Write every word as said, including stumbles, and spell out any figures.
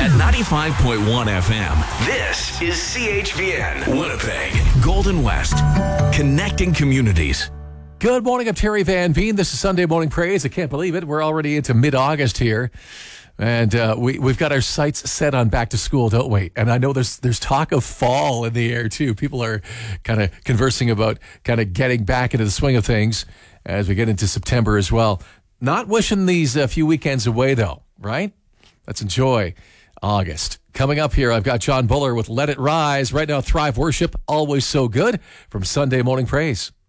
At ninety-five point one F M, this is C H V N, Winnipeg, Golden West, connecting communities. Good morning, I'm Terry Van Veen. This is Sunday Morning Praise. I can't believe it. We're already into mid-August here. And uh, we, we've got our sights set on back to school, don't we? And I know there's there's talk of fall in the air, too. People are kind of conversing about kind of getting back into the swing of things as we get into September as well. Not wishing these uh, few weekends away, though, right? Let's enjoy August. Coming up here, I've got John Buller with Let It Rise. Right now, Thrive Worship, Always So Good, from Sunday Morning Praise.